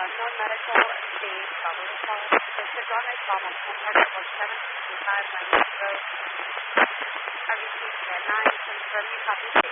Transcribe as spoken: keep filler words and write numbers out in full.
no medical state, Gabriel District on trauma, contact four seven six five nine zero. I received a nine, confirming copy.